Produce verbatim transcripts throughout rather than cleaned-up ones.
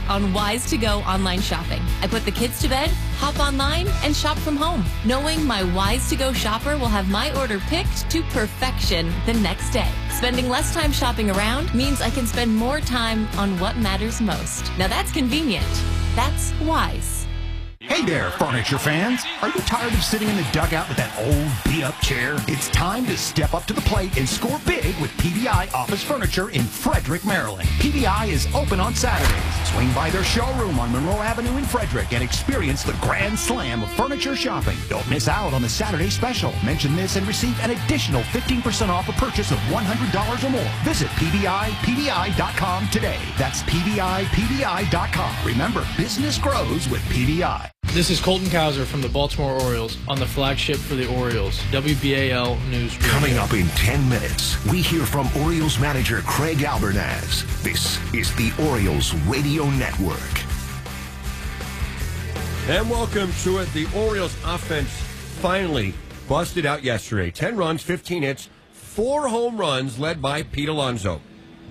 on Wise to Go online shopping. I put the kids to bed, hop online, and shop from home, knowing my Wise to Go shopper will have my order picked to perfection the next day. Spending less time shopping around means I can spend more time on what matters most. Now that's convenient. That's Wise. Hey there, furniture fans. Are you tired of sitting in the dugout with that old beat-up chair? It's time to step up to the plate and score big with P V I Office Furniture in Frederick, Maryland. P V I is open on Saturdays. Swing by their showroom on Monroe Avenue in Frederick and experience the grand slam of furniture shopping. Don't miss out on the Saturday special. Mention this and receive an additional fifteen percent off a purchase of one hundred dollars or more. Visit P V I P V I dot com today. That's P V I P V I dot com. Remember, business grows with P V I. This is Colton Cowser from the Baltimore Orioles on the flagship for the Orioles, W B A L News Radio. Coming up in ten minutes, we hear from Orioles manager Craig Albernaz. This is the Orioles Radio Network. And welcome to it. The Orioles offense finally busted out yesterday. ten runs, fifteen hits, four home runs led by Pete Alonso.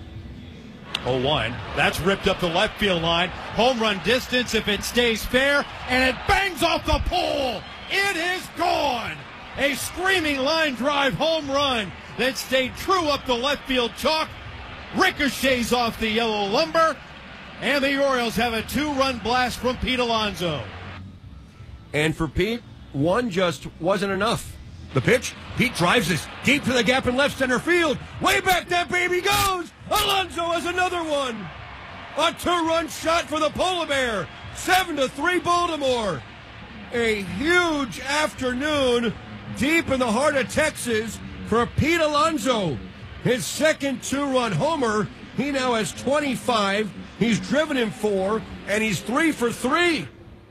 oh one. That's ripped up the left field line. Home run distance if it stays fair, and it bangs off the pole. It is gone. A screaming line drive home run that stayed true up the left field chalk, ricochets off the yellow lumber, and the Orioles have a two-run blast from Pete Alonso. And for Pete, one just wasn't enough. The pitch, Pete drives this deep to the gap in left center field. Way back that baby goes. Alonso has another one. A two-run shot for the Polar Bear. Seven to three Baltimore. A huge afternoon deep in the heart of Texas for Pete Alonso. His second two-run homer. He now has twenty-five. He's driven in four, and he's three for three.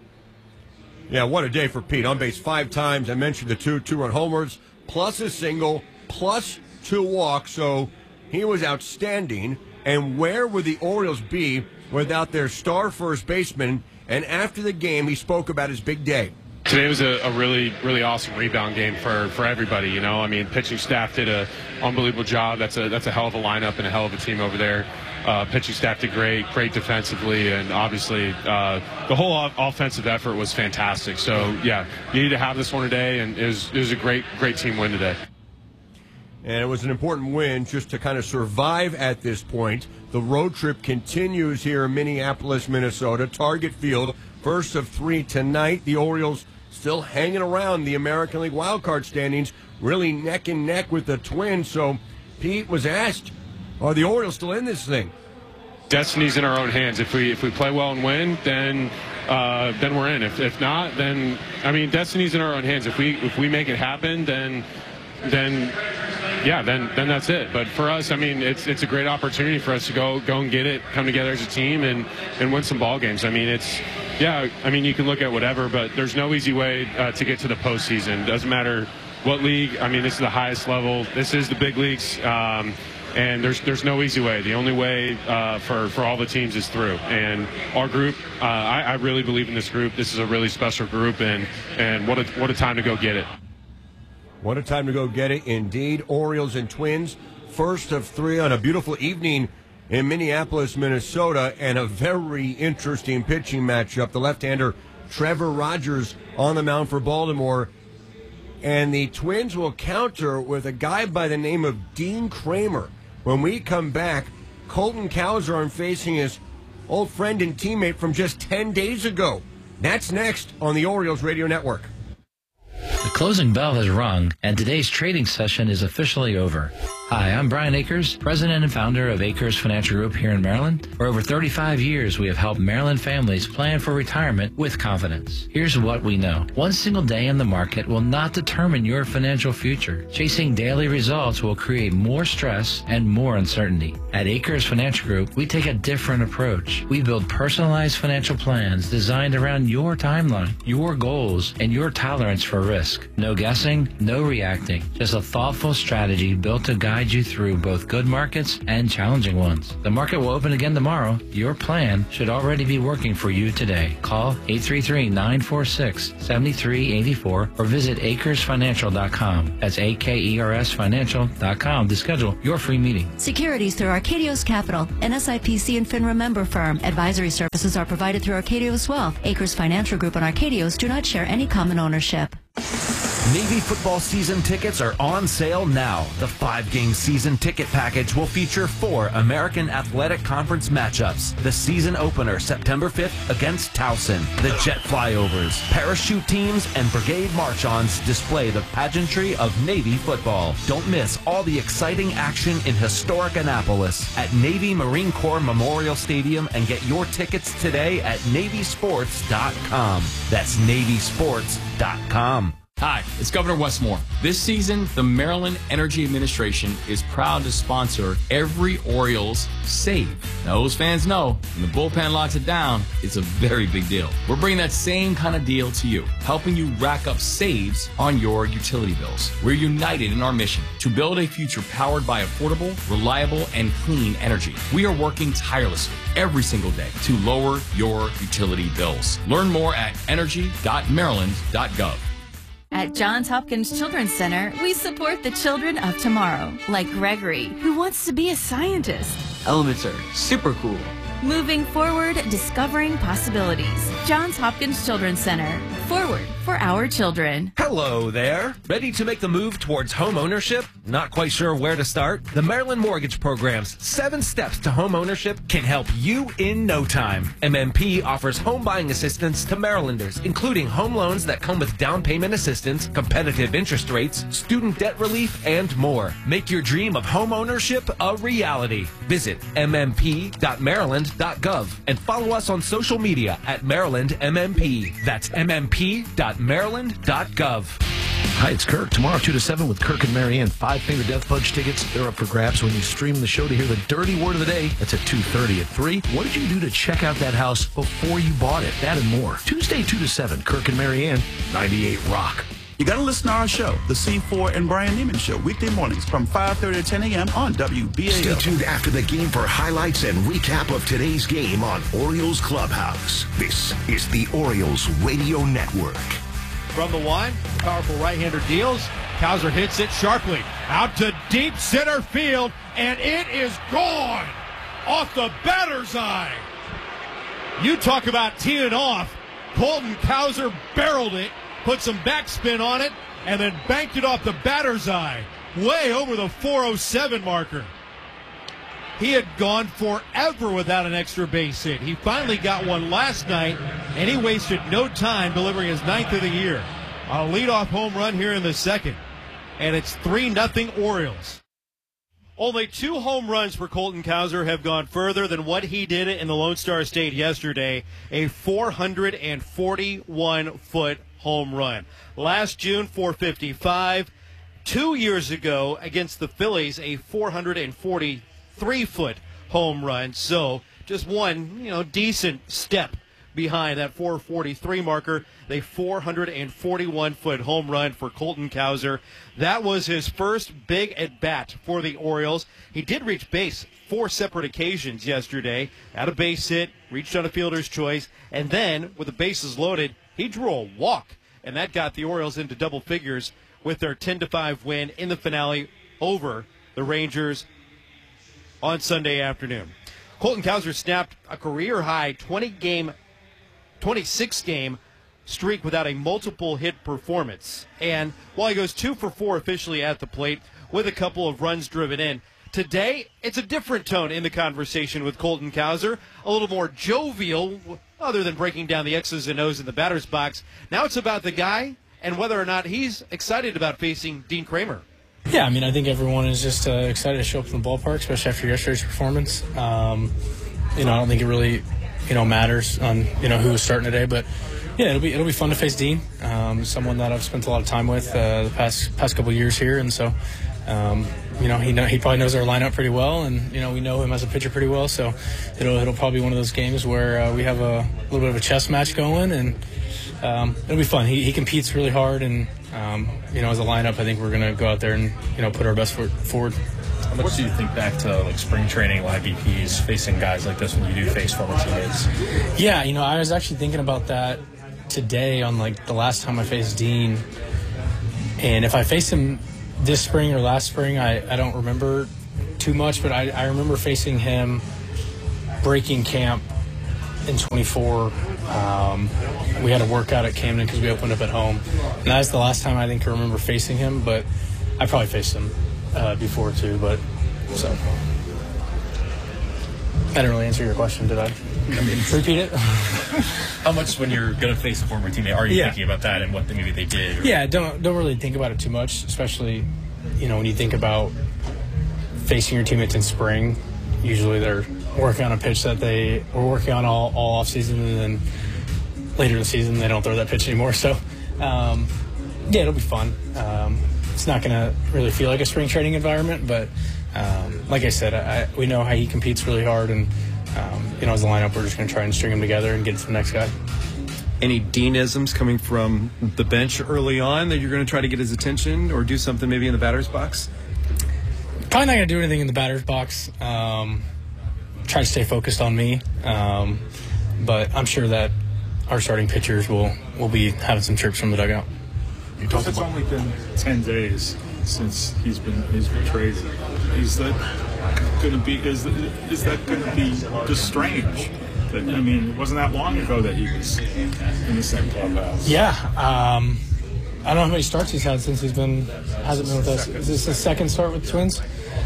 Yeah, what a day for Pete. On base five times. I mentioned the two two-run homers, plus a single, plus two walks. So he was outstanding. And where would the Orioles be without their star first baseman? And after the game, he spoke about his big day. Today was a, a really, really awesome rebound game for, for everybody. You know, I mean, pitching staff did an unbelievable job. That's a that's a hell of a lineup and a hell of a team over there. Uh, pitching staff did great, great defensively, and obviously uh, the whole o- offensive effort was fantastic. So, yeah, you need to have this one today, and it was, it was a great, great team win today. And it was an important win just to kind of survive at this point. The road trip continues here in Minneapolis, Minnesota. Target Field, first of three tonight. The Orioles still hanging around the American League wildcard standings, really neck and neck with the Twins. So Pete was asked, are the Orioles still in this thing? Destiny's in our own hands. If we if we play well and win, then uh, then we're in. If if not, then I mean, destiny's in our own hands. If we if we make it happen, then then yeah, then then that's it. But for us, I mean, it's it's a great opportunity for us to go go and get it, come together as a team, and and win some ball games. I mean, it's yeah. I mean, you can look at whatever, but there's no easy way uh, to get to the postseason. Doesn't matter what league. I mean, this is the highest level. This is the big leagues. Um, And there's there's no easy way. The only way uh, for, for all the teams is through. And our group, uh, I, I really believe in this group. This is a really special group, and, and what a what a time to go get it. What a time to go get it, indeed. Orioles and Twins, first of three on a beautiful evening in Minneapolis, Minnesota, and a very interesting pitching matchup. The left-hander Trevor Rogers on the mound for Baltimore. And the Twins will counter with a guy by the name of Dean Kramer. When we come back, Colton Cowser facing his old friend and teammate from just ten days ago. That's next on the Orioles Radio Network. The closing bell has rung, and today's trading session is officially over. Hi, I'm Brian Akers, president and founder of Akers Financial Group here in Maryland. For over thirty-five years, we have helped Maryland families plan for retirement with confidence. Here's what we know. One single day in the market will not determine your financial future. Chasing daily results will create more stress and more uncertainty. At Akers Financial Group, we take a different approach. We build personalized financial plans designed around your timeline, your goals, and your tolerance for risk. No guessing, no reacting. Just a thoughtful strategy built to guide guide you through both good markets and challenging ones. The market will open again tomorrow. Your plan should already be working for you today. Call eight three three, nine four six, seven three eight four or visit acres financial dot com. That's A K E R S financial dot com to schedule your free meeting. Securities through Arcadios Capital, an S I P C and FINRA member firm. Advisory services are provided through Arcadios Wealth. Acres Financial Group and Arcadios do not share any common ownership. Navy football season tickets are on sale now. The five-game season ticket package will feature four American Athletic Conference matchups. The season opener, September fifth, against Towson. The jet flyovers, parachute teams, and brigade march-ons display the pageantry of Navy football. Don't miss all the exciting action in historic Annapolis at Navy Marine Corps Memorial Stadium and get your tickets today at navy sports dot com. That's navy sports dot com. Hi, it's Governor Westmore. This season, the Maryland Energy Administration is proud to sponsor every Orioles save. Now, those fans know when the bullpen locks it down, it's a very big deal. We're bringing that same kind of deal to you, helping you rack up saves on your utility bills. We're united in our mission to build a future powered by affordable, reliable, and clean energy. We are working tirelessly every single day to lower your utility bills. Learn more at energy dot maryland dot gov. At Johns Hopkins Children's Center, we support the children of tomorrow, like Gregory, who wants to be a scientist. Elements are super cool. Moving forward, discovering possibilities. Johns Hopkins Children's Center. Forward for our children. Hello there. Ready to make the move towards home ownership? Not quite sure where to start? The Maryland Mortgage Program's seven steps to home ownership can help you in no time. M M P offers home buying assistance to Marylanders, including home loans that come with down payment assistance, competitive interest rates, student debt relief, and more. Make your dream of home ownership a reality. Visit m m p dot maryland dot gov and follow us on social media at Maryland M M P. That's m m p dot maryland dot gov. Hi, it's Kirk. Tomorrow, two to seven with Kirk and Marianne. Five Finger Death Punch tickets. They're up for grabs when you stream the show to hear the dirty word of the day. That's at two thirty. At three, what did you do to check out that house before you bought it? That and more. Tuesday, two to seven, Kirk and Marianne, ninety-eight Rock. You got to listen to our show, The C four and Brian Neiman Show, weekday mornings from five thirty to ten a.m. on W B A L. Stay tuned after the game for highlights and recap of today's game on Orioles Clubhouse. This is the Orioles Radio Network. From the line, powerful right-hander deals. Cowser hits it sharply out to deep center field, and it is gone off the batter's eye. You talk about teeing off. Colton Cowser barreled it, put some backspin on it, and then banked it off the batter's eye, way over the four oh seven marker. He had gone forever without an extra base hit. He finally got one last night, and he wasted no time delivering his ninth of the year. A leadoff home run here in the second, and it's three nothing Orioles. Only two home runs for Colton Cowser have gone further than what he did in the Lone Star State yesterday, a four hundred forty-one foot home run. Last June, four fifty-five. Two years ago against the Phillies, a four hundred forty-three foot home run. So just one, you know, decent step behind that four forty-three marker, the four hundred forty-one foot home run for Colton Cowser. That was his first big at-bat for the Orioles. He did reach base four separate occasions yesterday. Had a base hit, reached on a fielder's choice, and then, with the bases loaded, he drew a walk, and that got the Orioles into double figures with their ten to five win in the finale over the Rangers on Sunday afternoon. Colton Cowser snapped a career-high twenty-game twenty-six game streak without a multiple hit performance. And while he goes two for four officially at the plate with a couple of runs driven in, today it's a different tone in the conversation with Colton Cowser, a little more jovial, other than breaking down the X's and O's in the batter's box. Now it's about the guy and whether or not he's excited about facing Dean Kramer. Yeah, I mean, I think everyone is just uh, excited to show up in the ballpark, especially after yesterday's performance. Um, you know, I don't think it really you know, matters on, you know, who was starting today. But, yeah, it'll be it'll be fun to face Dean, um, someone that I've spent a lot of time with uh, the past past couple of years here. And so, um, you know, he know, he probably knows our lineup pretty well. And, you know, we know him as a pitcher pretty well. So it'll, it'll probably be one of those games where uh, we have a little bit of a chess match going. And um, it'll be fun. He, he competes really hard. And, um, you know, as a lineup, I think we're going to go out there and, you know, put our best foot forward. How much do you think back to like spring training, live B Ps, facing guys like this when you do face former teammates? Yeah, you know, I was actually thinking about that today on like the last time I faced Dean. And if I faced him this spring or last spring, I, I don't remember too much, but I, I remember facing him breaking camp in twenty-four. Um, we had a workout at Camden because we opened up at home. And that's the last time I think I remember facing him, but I probably faced him uh, before too, but so. I didn't really answer your question, did I? I mean, repeat it? How much, when you're going to face a former teammate, are you Yeah. thinking about that and what maybe they did? Or? Yeah, don't don't really think about it too much, especially, you know, when you think about facing your teammates in spring. Usually they're working on a pitch that they were working on all, all off season, and then later in the season they don't throw that pitch anymore. So, um, yeah, it'll be fun. Um, it's not going to really feel like a spring training environment, but um, like I said, I, we know how he competes really hard, and um, you know, as a lineup, we're just going to try and string him together and get to the next guy. Any Deanisms coming from the bench early on that you're going to try to get his attention or do something maybe in the batter's box? Probably not going to do anything in the batter's box. Um, try to stay focused on me. Um, but I'm sure that our starting pitchers will, will be having some chirps from the dugout. You talked it's only been ten days since he's been he's been traded. Is that going to be is is that going to be just strange? That, I mean, it wasn't that long ago that he was in the same clubhouse. Yeah, um, I don't know how many starts he's had since he's been hasn't been with us. Is this his second start with the Twins?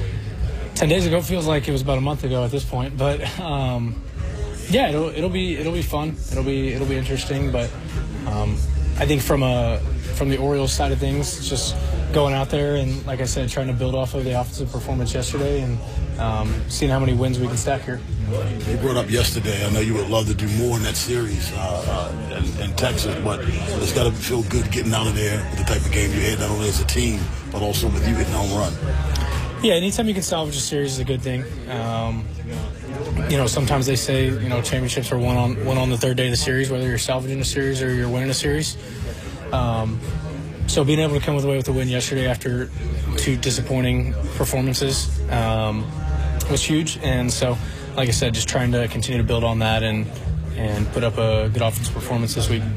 Ten days ago feels like it was about a month ago at this point, but um, yeah, it'll it'll be it'll be fun. It'll be it'll be interesting, but um, I think from a from the Orioles side of things, it's just going out there and, like I said, trying to build off of the offensive performance yesterday and um, seeing how many wins we can stack here. They brought up yesterday, I know you would love to do more in that series uh, uh, in, in Texas, but it's got to feel good getting out of there with the type of game you had, not only as a team, but also with you hitting a home run. Yeah, anytime you can salvage a series is a good thing. Um, you know, sometimes they say, you know, championships are won on, won on the third day of the series, whether you're salvaging a series or you're winning a series. Um, so being able to come away with a win yesterday after two disappointing performances um, was huge. And so, like I said, just trying to continue to build on that and, and put up a good offensive performance this week.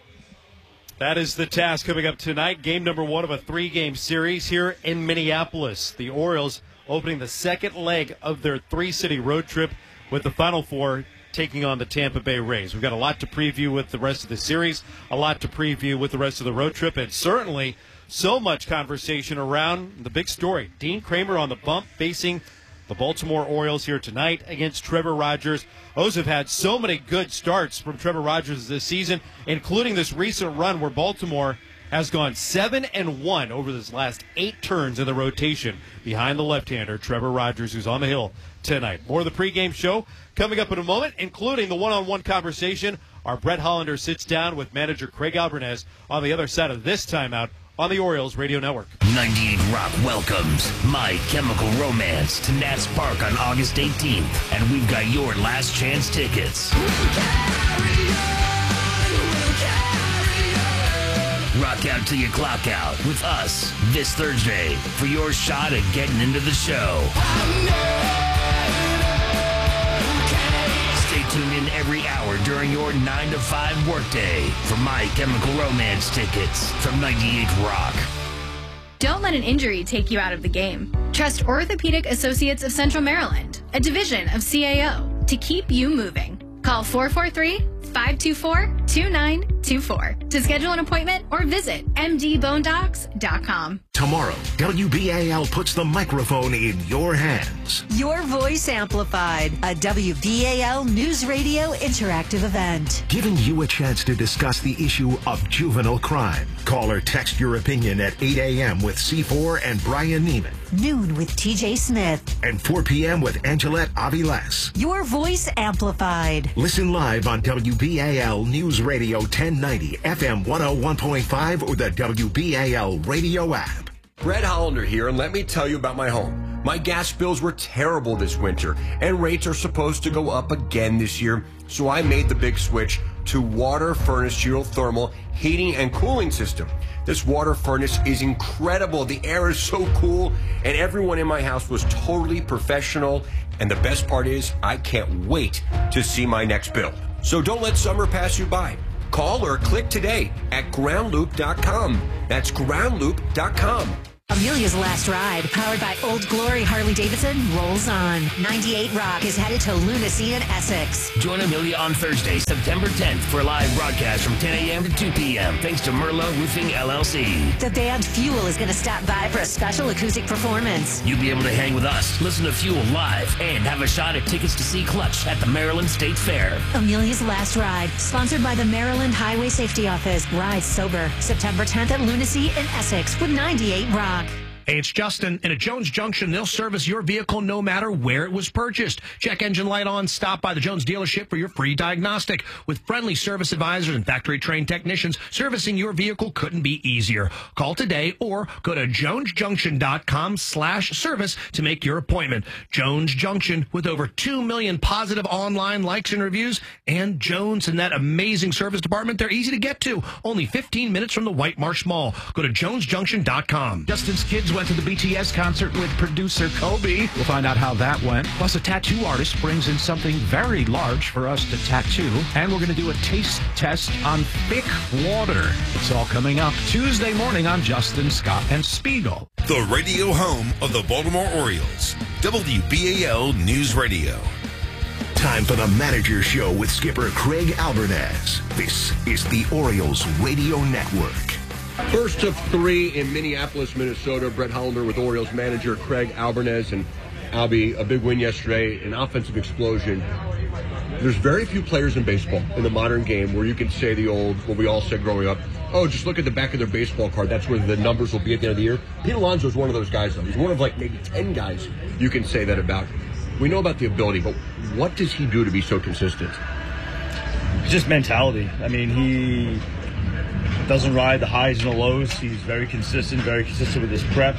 That is the task coming up tonight. Game number one of a three-game series here in Minneapolis. The Orioles opening the second leg of their three-city road trip with the Final Four taking on the Tampa Bay Rays. We've got a lot to preview with the rest of the series, a lot to preview with the rest of the road trip, and certainly so much conversation around the big story. Dean Kramer on the bump facing the Baltimore Orioles here tonight against Trevor Rogers. O's have had so many good starts from Trevor Rogers this season, including this recent run where Baltimore has gone seven and one over this last eight turns in the rotation behind the left-hander Trevor Rogers, who's on the hill tonight. More of the pregame show coming up in a moment, including the one-on-one conversation. Our Brett Hollander sits down with manager Craig Albernez on the other side of this timeout on the Orioles Radio Network. ninety-eight Rock welcomes My Chemical Romance to Nats Park on August eighteenth, and we've got your last chance tickets. Rock out till you clock out with us this Thursday for your shot at getting into the show. Stay tuned in every hour during your nine to five workday for My Chemical Romance tickets from ninety-eight Rock. Don't let an injury take you out of the game. Trust Orthopedic Associates of Central Maryland, a division of C A O, to keep you moving. Call four four three, five two four, two nine two four to schedule an appointment or visit m d bone docs dot com. Tomorrow, W B A L puts the microphone in your hands. Your Voice Amplified, a W B A L News Radio interactive event. Giving you a chance to discuss the issue of juvenile crime. Call or text your opinion at eight a.m. with C four and Brian Neiman. Noon with T J Smith. And four p.m. with Angelette Aviles. Your Voice Amplified. Listen live on W B A L News Radio ten ninety, F M one oh one point five, or the W B A L radio app. Brett Hollander here, and let me tell you about my home. My gas bills were terrible this winter, and rates are supposed to go up again this year, so I made the big switch to Water Furnace Geothermal Heating and Cooling System. This water furnace is incredible. The air is so cool, and everyone in my house was totally professional. And the best part is, I can't wait to see my next bill. So don't let summer pass you by. Call or click today at ground loop dot com. That's ground loop dot com. Amelia's Last Ride, powered by Old Glory Harley-Davidson, rolls on. ninety-eight Rock is headed to Lunacy in Essex. Join Amelia on Thursday, September tenth for a live broadcast from ten a.m. to two p.m. thanks to Merlot Roofing, L L C. The band Fuel is going to stop by for a special acoustic performance. You'll be able to hang with us, listen to Fuel live, and have a shot at tickets to see Clutch at the Maryland State Fair. Amelia's Last Ride, sponsored by the Maryland Highway Safety Office. Ride sober, September tenth at Lunacy in Essex with ninety-eight Rock. Hey, it's Justin. And at Jones Junction, they'll service your vehicle no matter where it was purchased. Check engine light on. Stop by the Jones dealership for your free diagnostic. With friendly service advisors and factory-trained technicians, servicing your vehicle couldn't be easier. Call today or go to jones junction dot com slash service to make your appointment. Jones Junction, with over two million positive online likes and reviews. And Jones and that amazing service department, they're easy to get to. Only fifteen minutes from the White Marsh Mall. Go to jones junction dot com. Justin's kids went to the B T S concert with producer Kobe. We'll find out how that went. Plus, a tattoo artist brings in something very large for us to tattoo. And we're going to do a taste test on thick water. It's all coming up Tuesday morning on Justin, Scott, and Spiegel. The radio home of the Baltimore Orioles. W B A L News Radio. Time for the Manager Show with skipper Craig Albernaz. This is the Orioles Radio Network. First of three in Minneapolis, Minnesota. Brett Hollander with Orioles manager Craig Albernaz. And Albie, a big win yesterday, an offensive explosion. There's very few players in baseball in the modern game where you can say the old, what we all said growing up, oh, just look at the back of their baseball card. That's where the numbers will be at the end of the year. Pete Alonso is one of those guys, though. He's one of like maybe ten guys you can say that about. We know about the ability, but what does he do to be so consistent? Just mentality. I mean, he doesn't ride the highs and the lows. He's very consistent, very consistent with his prep.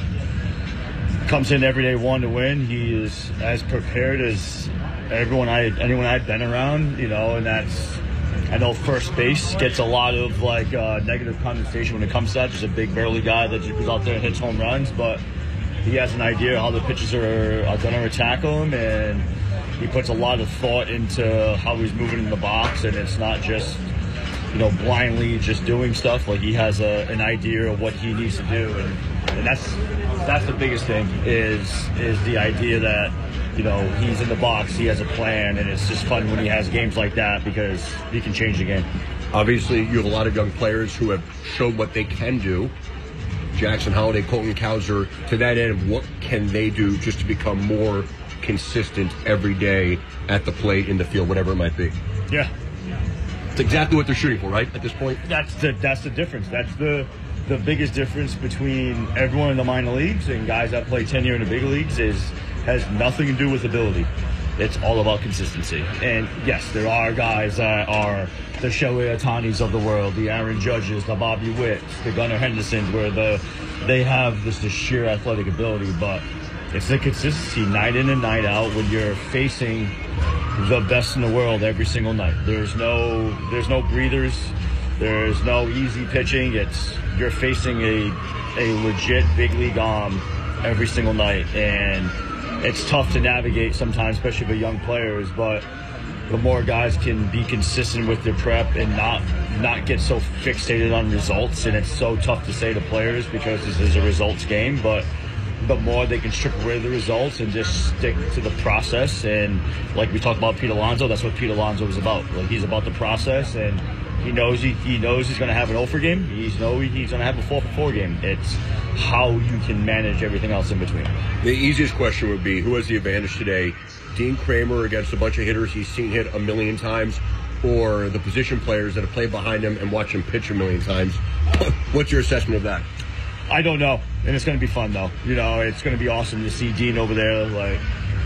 Comes in every day one to win. He is as prepared as everyone I anyone I've been around, you know, and that's, I know first base gets a lot of like uh, negative connotation when it comes to that. Just a big burly guy that just goes out there and hits home runs, but he has an idea how the pitchers are, are going to attack him, and he puts a lot of thought into how he's moving in the box, and it's not just, you know, blindly just doing stuff. Like, he has a, an idea of what he needs to do, and, and that's that's the biggest thing is is the idea that, you know, he's in the box, he has a plan, and it's just fun when he has games like that because he can change the game. Obviously, you have a lot of young players who have showed what they can do. Jackson Holliday, Colton Cowser, to that end, what can they do just to become more consistent every day at the plate, in the field, whatever it might be? Yeah. It's exactly what they're shooting for, right, at this point? That's the that's the difference. That's the the biggest difference between everyone in the minor leagues and guys that play ten year in the big leagues is has nothing to do with ability. It's all about consistency. And yes, there are guys that are the Shohei Ohtanis of the world, the Aaron Judges, the Bobby Witts, the Gunnar Hendersons, where the they have this, this sheer athletic ability, but it's the consistency night in and night out when you're facing the best in the world every single night. There's no there's no breathers. There's no easy pitching. It's you're facing a a legit big league arm every single night, and it's tough to navigate sometimes, especially for young players, but the more guys can be consistent with their prep and not not get so fixated on results, and it's so tough to say to players because this is a results game, but the more they can strip away the results and just stick to the process. And like we talked about Pete Alonso, that's what Pete Alonso is about. Like, he's about the process, and he knows he, he knows he's going to have an oh for game. He's know he's going to have a four for four game. It's how you can manage everything else in between. The easiest question would be, who has the advantage today? Dean Kramer against a bunch of hitters he's seen hit a million times, or the position players that have played behind him and watched him pitch a million times? What's your assessment of that? I don't know, and it's going to be fun, though. You know, it's going to be awesome to see Dean over there. Like,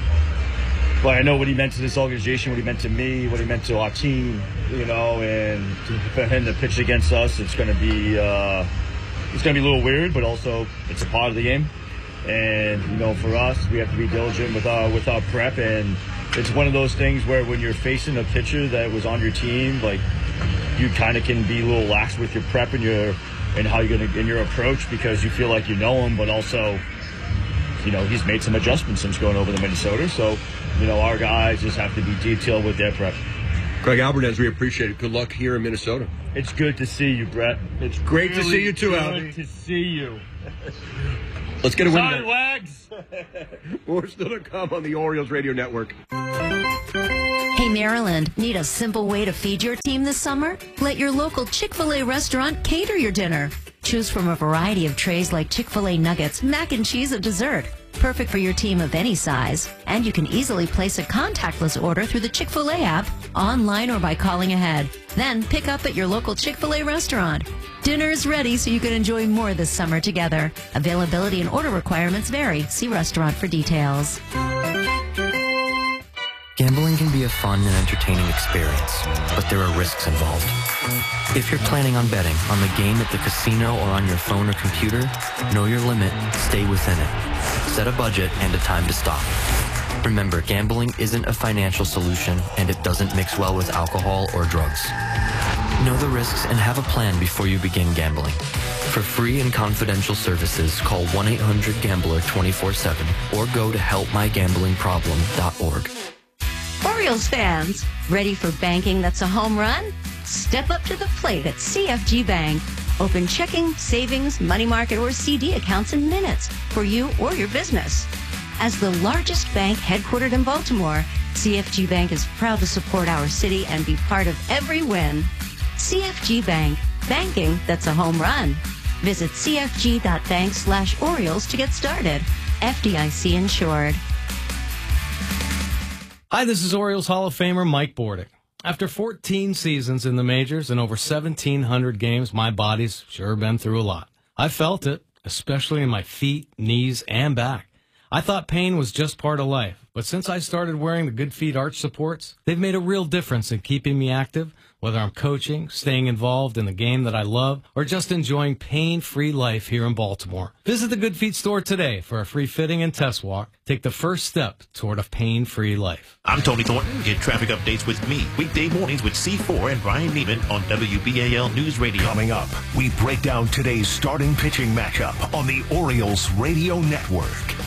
like, I know what he meant to this organization, what he meant to me, what he meant to our team, you know, and for him to pitch against us, it's going to be uh, it's going to be a little weird, but also it's a part of the game. And, you know, for us, we have to be diligent with our, with our prep. And it's one of those things where when you're facing a pitcher that was on your team, like, you kind of can be a little lax with your prep and your and how you're going to in your approach because you feel like you know him, but also, you know, he's made some adjustments since going over to Minnesota. So, you know, our guys just have to be detailed with their prep. Craig Albernaz, we appreciate it. Good luck here in Minnesota. It's good to see you, Brett. It's great really to see you too, good Albie. to see you. Let's get a win. Sorry, Wags. More still to come on the Orioles Radio Network. Hey, Maryland, need a simple way to feed your team this summer? Let your local Chick-fil-A restaurant cater your dinner. Choose from a variety of trays like Chick-fil-A nuggets, mac and cheese, and dessert. Perfect for your team of any size. And you can easily place a contactless order through the Chick-fil-A app, online or by calling ahead. Then pick up at your local Chick-fil-A restaurant. Dinner is ready so you can enjoy more this summer together. Availability and order requirements vary. See restaurant for details. Gambling can be a fun and entertaining experience, but there are risks involved. If you're planning on betting on the game at the casino or on your phone or computer, know your limit, stay within it. Set a budget and a time to stop. Remember, gambling isn't a financial solution, and it doesn't mix well with alcohol or drugs. Know the risks and have a plan before you begin gambling. For free and confidential services, call one eight hundred gambler twenty-four seven or go to help my gambling problem dot org. Orioles fans, ready for banking that's a home run? Step up to the plate at C F G Bank. Open checking, savings, money market, or C D accounts in minutes for you or your business. As the largest bank headquartered in Baltimore, C F G Bank is proud to support our city and be part of every win. C F G Bank, banking that's a home run. Visit c f g dot bank slash Orioles to get started. F D I C insured. Hi, this is Orioles Hall of Famer Mike Bordick. After fourteen seasons in the majors and over seventeen hundred games, my body's sure been through a lot. I felt it, especially in my feet, knees, and back. I thought pain was just part of life, but since I started wearing the Good Feet arch supports, they've made a real difference in keeping me active, whether I'm coaching, staying involved in the game that I love, or just enjoying pain-free life here in Baltimore. Visit the Good Feet store today for a free fitting and test walk. Take the first step toward a pain-free life. I'm Tony Thornton. Get traffic updates with me weekday mornings with C four and Brian Neiman on W B A L News Radio. Coming up, we break down today's starting pitching matchup on the Orioles Radio Network.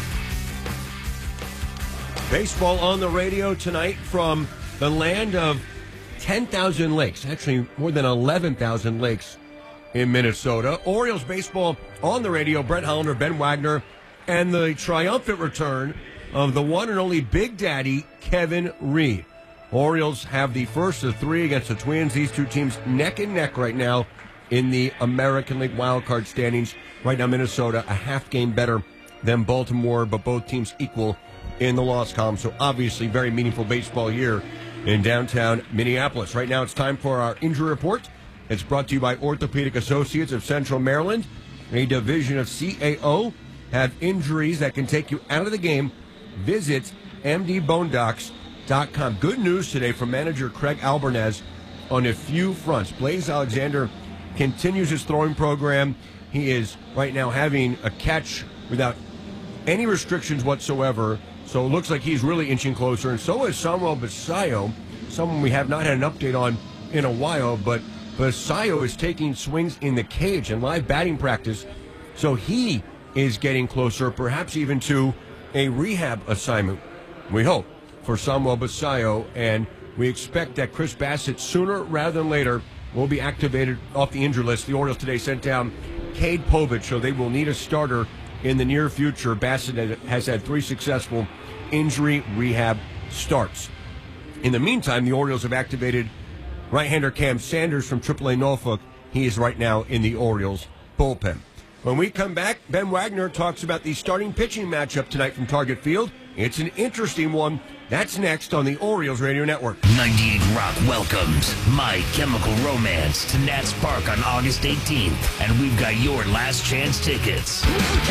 Baseball on the radio tonight from the land of ten thousand lakes, actually more than eleven thousand lakes in Minnesota. Orioles baseball on the radio. Brett Hollander, Ben Wagner, and the triumphant return of the one and only Big Daddy, Kevin Reed. Orioles have the first of three against the Twins. These two teams neck and neck right now in the American League wildcard standings. Right now, Minnesota a half game better than Baltimore, but both teams equal in the loss column. So obviously very meaningful baseball here in downtown Minneapolis. Right now it's time for our injury report. It's brought to you by Orthopedic Associates of Central Maryland, a division of C A O. Have injuries that can take you out of the game? Visit m d bone docs dot com. Good news today from manager Craig Albernaz on a few fronts. Blaze Alexander continues his throwing program. He is right now having a catch without any restrictions whatsoever. So it looks like he's really inching closer, and so is Samuel Basayo, someone we have not had an update on in a while, but Basayo is taking swings in the cage in live batting practice, so he is getting closer, perhaps even to a rehab assignment, we hope, for Samuel Basayo, and we expect that Chris Bassett, sooner rather than later, will be activated off the injury list. The Orioles today sent down Cade Povich, so they will need a starter in the near future. Bassett has had three successful injury rehab starts. In the meantime, the Orioles have activated right-hander Cam Sanders from triple A Norfolk. He is right now in the Orioles bullpen. When we come back, Ben Wagner talks about the starting pitching matchup tonight from Target Field. It's an interesting one. That's next on the Orioles Radio Network. ninety-eight Rock welcomes My Chemical Romance to Nats Park on August eighteenth, and we've got your last chance tickets.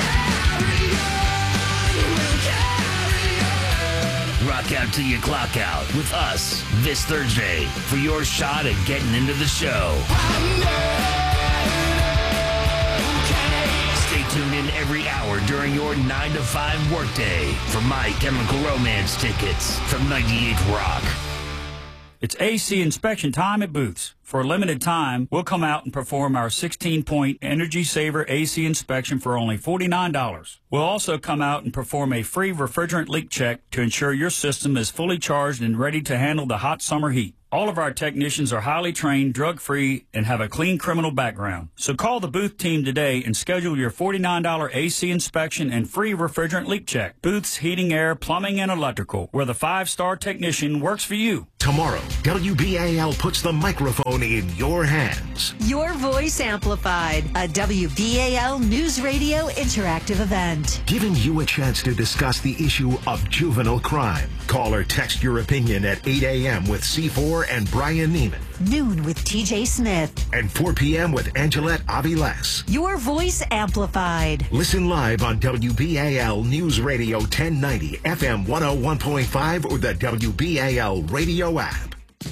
Rock out till you clock out with us this Thursday for your shot at getting into the show. Stay Tune in every hour during your nine to five workday for My Chemical Romance tickets from ninety-eight Rock. It's A C inspection time at Booth's. For a limited time, we'll come out and perform our sixteen-point Energy Saver A C inspection for only forty-nine dollars. We'll also come out and perform a free refrigerant leak check to ensure your system is fully charged and ready to handle the hot summer heat. All of our technicians are highly trained, drug-free, and have a clean criminal background. So call the Booth team today and schedule your forty-nine dollars A C inspection and free refrigerant leak check. Booth's Heating, Air, Plumbing, and Electrical, where the five-star technician works for you. Tomorrow, W B A L puts the microphone in your hands. Your voice amplified, a W B A L News Radio interactive event. Giving you a chance to discuss the issue of juvenile crime. Call or text your opinion at eight a.m. with C four and Brian Neiman. Noon with T J Smith. And four p.m. with Angelette Aviles. Your voice amplified. Listen live on W B A L News Radio ten ninety, F M one oh one point five, or the W B A L radio app.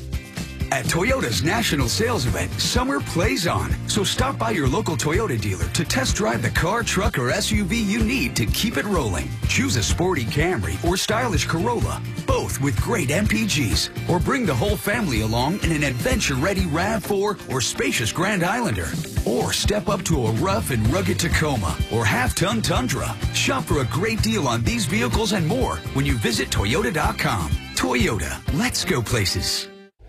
At Toyota's national sales event, summer plays on. So stop by your local Toyota dealer to test drive the car, truck, or S U V you need to keep it rolling. Choose a sporty Camry or stylish Corolla, both with great M P Gs. Or bring the whole family along in an adventure-ready RAV four or spacious Grand Islander. Or step up to a rough and rugged Tacoma or half-ton Tundra. Shop for a great deal on these vehicles and more when you visit Toyota dot com. Toyota, let's go places.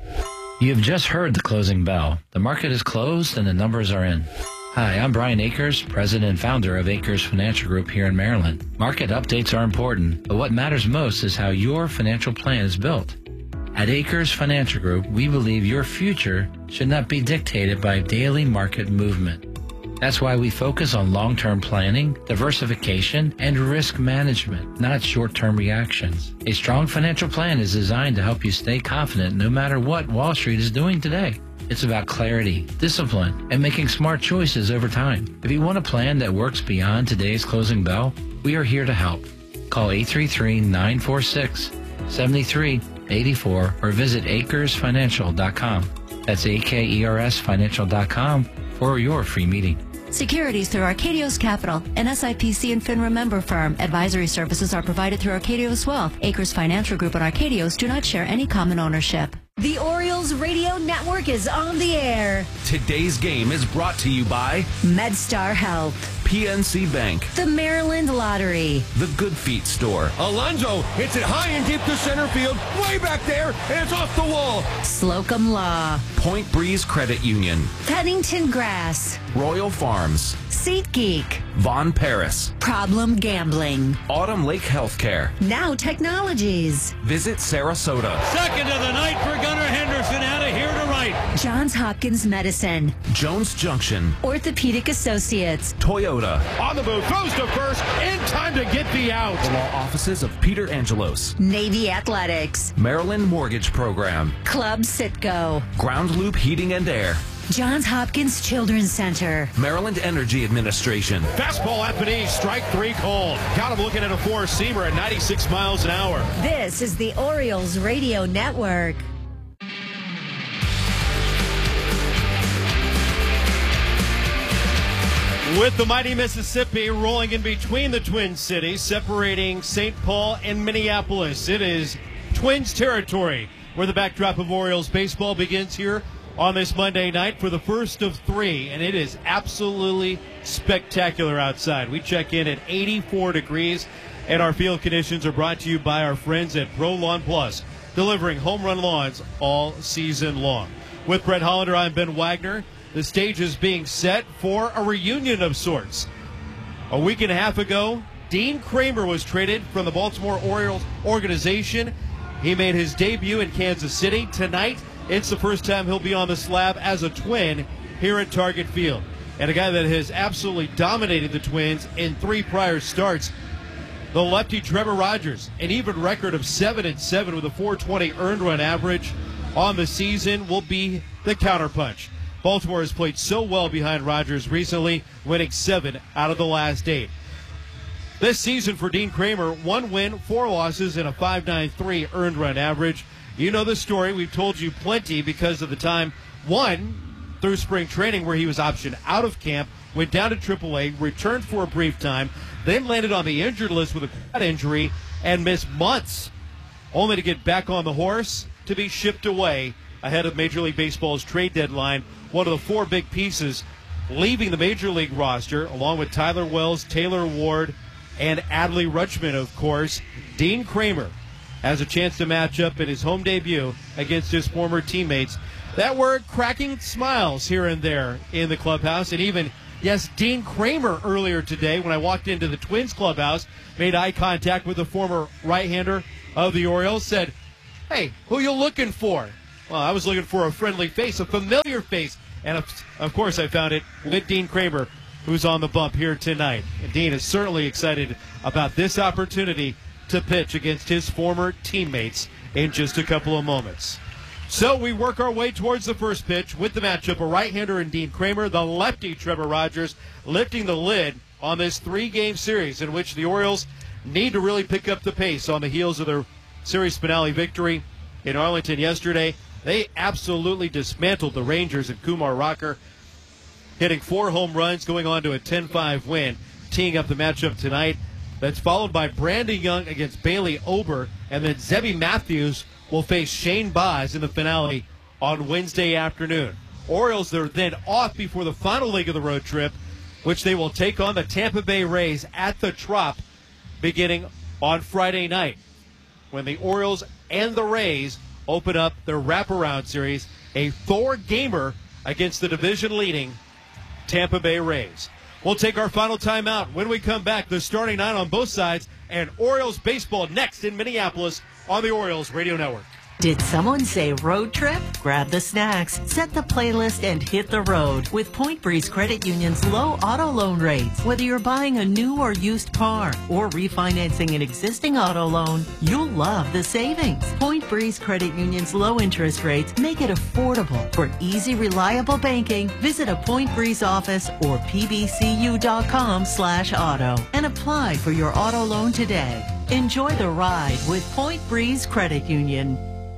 You have just heard the closing bell. The market is closed and the numbers are in. Hi, I'm Brian Akers, president and founder of Akers Financial Group here in Maryland. Market updates are important, but what matters most is how your financial plan is built. At Akers Financial Group, we believe your future should not be dictated by daily market movement. That's why we focus on long-term planning, diversification, and risk management, not short-term reactions. A strong financial plan is designed to help you stay confident no matter what Wall Street is doing today. It's about clarity, discipline, and making smart choices over time. If you want a plan that works beyond today's closing bell, we are here to help. Call eight three three, nine four six, seven three eight four or visit akers financial dot com. That's A K E R S financial dot com for your free meeting. Securities through Arcadios Capital, an S I P C and FINRA member firm. Advisory services are provided through Arcadios Wealth. Acres Financial Group and Arcadios do not share any common ownership. The Orioles Radio Network is on the air. Today's game is brought to you by MedStar Health, P N C Bank, the Maryland Lottery, the Good Feet Store. Alonso hits it high and deep to center field, way back there, and it's off the wall. Slocum Law, Point Breeze Credit Union, Pennington Grass, Royal Farms, SeatGeek, Von Paris, Problem Gambling, Autumn Lake Healthcare, Now Technologies, Visit Sarasota, Second of the night for Gunnar Henderson, out of here to right. Johns Hopkins Medicine, Jones Junction, Orthopedic Associates, Toyota. On the move, goes to first, in time to get the out. The law offices of Peter Angelos, Navy Athletics, Maryland Mortgage Program, Club Sitco, Ground Loop Heating and Air, Johns Hopkins Children's Center, Maryland Energy Administration. Fastball at the strike three called. Got him looking at a four-seamer at ninety-six miles an hour. This is the Orioles Radio Network. With the mighty Mississippi rolling in between the Twin Cities, separating Saint Paul and Minneapolis, it is Twins territory where the backdrop of Orioles baseball begins here on this Monday night for the first of three, and it is absolutely spectacular outside. We check in at eighty-four degrees, and our field conditions are brought to you by our friends at Pro Lawn Plus, delivering home run lawns all season long. With Brett Hollander, I'm Ben Wagner. The stage is being set for a reunion of sorts. A week and a half ago, Dean Kramer was traded from the Baltimore Orioles organization. He made his debut in Kansas City. Tonight, it's the first time he'll be on the slab as a Twin here at Target Field. And a guy that has absolutely dominated the Twins in three prior starts, the lefty Trevor Rogers, an even record of seven and seven with a four twenty earned run average on the season, will be the counterpunch. Baltimore has played so well behind Rogers recently, winning seven out of the last eight. This season for Dean Kramer, one win, four losses, and a five ninety-three earned run average. You know the story. We've told you plenty because of the time. One, through spring training where he was optioned out of camp, went down to triple A, returned for a brief time, then landed on the injured list with a quad injury and missed months, only to get back on the horse to be shipped away ahead of Major League Baseball's trade deadline. One of the four big pieces leaving the Major League roster, along with Tyler Wells, Taylor Ward, and Adley Rutschman, of course. Dean Kramer has a chance to match up in his home debut against his former teammates that were cracking smiles here and there in the clubhouse. And even, yes, Dean Kramer earlier today, when I walked into the Twins clubhouse, made eye contact with the former right-hander of the Orioles, said, "Hey, who you looking for?" Well, I was looking for a friendly face, a familiar face. And, of, of course, I found it with Dean Kramer, who's on the bump here tonight. And Dean is certainly excited about this opportunity to pitch against his former teammates in just a couple of moments. So we work our way towards the first pitch with the matchup, a right-hander in Dean Kramer, the lefty Trevor Rogers, lifting the lid on this three-game series in which the Orioles need to really pick up the pace on the heels of their series finale victory in Arlington yesterday. They absolutely dismantled the Rangers and Kumar Rocker, hitting four home runs, going on to a ten five win, teeing up the matchup tonight. That's followed by Brandon Young against Bailey Ober, and then Zebby Matthews will face Shane Baz in the finale on Wednesday afternoon. Orioles are then off before the final leg of the road trip, which they will take on the Tampa Bay Rays at the Trop beginning on Friday night, when the Orioles and the Rays open up their wraparound series, a four-gamer against the division-leading Tampa Bay Rays. We'll take our final timeout. When we come back, the starting nine on both sides, and Orioles baseball next in Minneapolis on the Orioles Radio Network. Did someone say road trip? Grab the snacks, set the playlist, and hit the road with Point Breeze Credit Union's low auto loan rates. Whether you're buying a new or used car or refinancing an existing auto loan, you'll love the savings. Point Breeze Credit Union's low interest rates make it affordable. For easy, reliable banking, visit a Point Breeze office or pbcu.com slash auto and apply for your auto loan today. Enjoy the ride with Point Breeze Credit Union.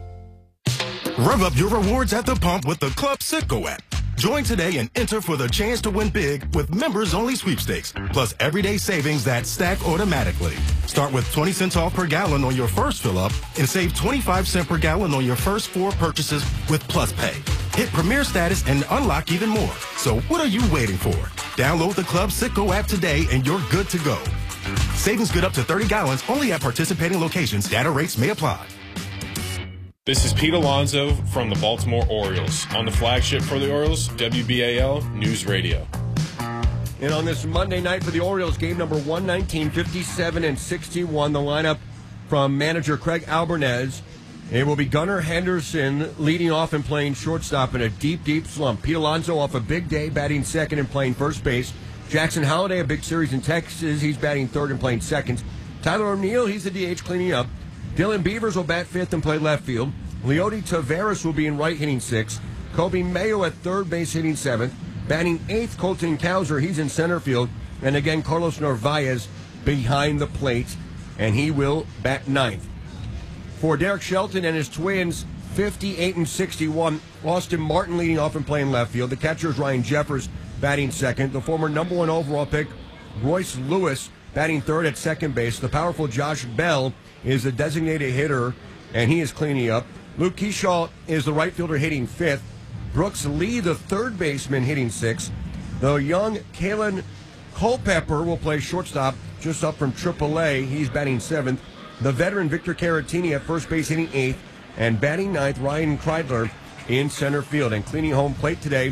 Rev up your rewards at the pump with the Club Citgo app. Join today and enter for the chance to win big with members-only sweepstakes, plus everyday savings that stack automatically. Start with twenty cents off per gallon on your first fill-up and save twenty-five cents per gallon on your first four purchases with Plus Pay. Hit Premier status and unlock even more. So what are you waiting for? Download the Club Citgo app today and you're good to go. Savings good up to thirty gallons only at participating locations. Data rates may apply. This is Pete Alonso from the Baltimore Orioles on the flagship for the Orioles, W B A L News Radio. And on this Monday night for the Orioles, game number one nineteen, fifty-seven and sixty-one, the lineup from manager Craig Albernaz. It will be Gunnar Henderson leading off and playing shortstop in a deep, deep slump. Pete Alonso off a big day, batting second and playing first base. Jackson Holliday, a big series in Texas. He's batting third and playing second. Tyler O'Neill, he's the D H cleaning up. Dylan Beavers will bat fifth and play left field. Leody Taveras will be in right hitting sixth. Kobe Mayo at third base hitting seventh. Batting eighth, Colton Cowser, he's in center field. And again, Carlos Narvaez behind the plate, and he will bat ninth. For Derek Shelton and his Twins, fifty-eight and sixty-one. Austin Martin leading off and playing left field. The catcher is Ryan Jeffers batting second. The former number one overall pick, Royce Lewis, batting third at second base. The powerful Josh Bell is the designated hitter, and he is cleaning up. Luke Keyshaw is the right fielder hitting fifth. Brooks Lee, the third baseman, hitting sixth. The young Kalen Culpepper will play shortstop, just up from triple A. He's batting seventh. The veteran Victor Caratini at first base hitting eighth. And batting ninth, Ryan Kreidler in center field. And cleaning home plate today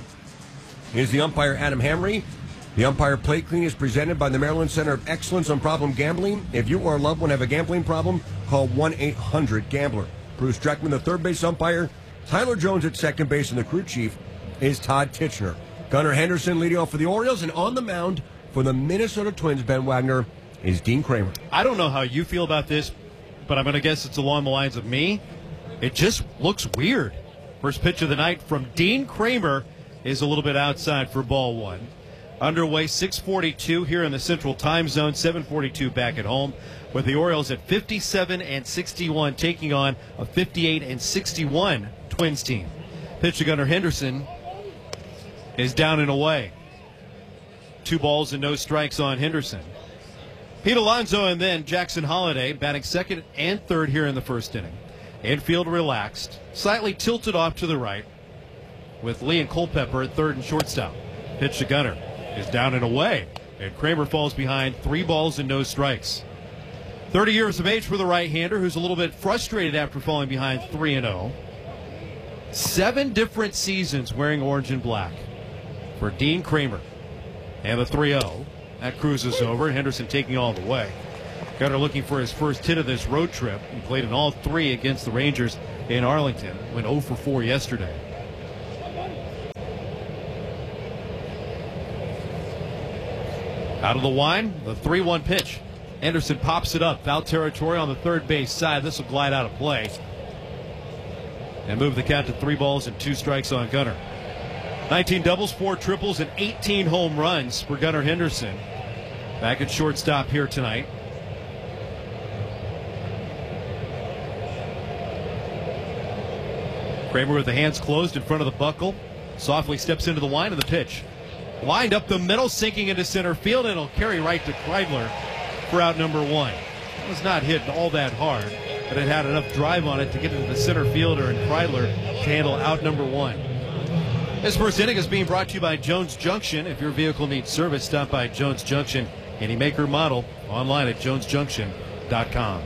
is the umpire Adam Hamry. The umpire plate clean is presented by the Maryland Center of Excellence on Problem Gambling. If you or a loved one have a gambling problem, call one eight hundred gambler. Bruce Dreckman, the third base umpire. Tyler Jones at second base, and the crew chief is Todd Titchener. Gunnar Henderson leading off for the Orioles, and on the mound for the Minnesota Twins, Ben Wagner, is Dean Kramer. I don't know how you feel about this, but I'm going to guess it's along the lines of me. It just looks weird. First pitch of the night from Dean Kramer is a little bit outside for ball one. Underway, six forty-two here in the Central Time Zone, seven forty-two back at home, with the Orioles at fifty-seven and sixty-one, taking on a fifty-eight and sixty-one Twins team. Pitch to Gunnar Henderson. is down and away. Two balls and no strikes on Henderson. Pete Alonso and then Jackson Holliday batting second and third here in the first inning. Infield relaxed, slightly tilted off to the right, with Lee and Culpepper at third and shortstop. Pitch to Gunnar is down and away, and Kramer falls behind three balls and no strikes. thirty years of age for the right-hander, who's a little bit frustrated after falling behind three and oh. Seven different seasons wearing orange and black for Dean Kramer. And the three oh. That cruises over. Henderson taking all the way. Gunnar looking for his first hit of this road trip. He played in all three against the Rangers in Arlington. Went oh for four yesterday. Out of the line, the three one pitch. Anderson pops it up. Foul territory on the third base side. This will glide out of play. And move the count to three balls and two strikes on Gunnar. nineteen doubles, four triples, and eighteen home runs for Gunnar Henderson. Back at shortstop here tonight. Kramer with the hands closed in front of the buckle. Softly steps into the line of the pitch. Lined up the middle, sinking into center field, and it'll carry right to Kreidler for out number one. It was not hit all that hard, but it had enough drive on it to get into the center fielder and Kreidler to handle out number one. This first inning is being brought to you by Jones Junction. If your vehicle needs service, stop by Jones Junction. Any maker model online at jones junction dot com.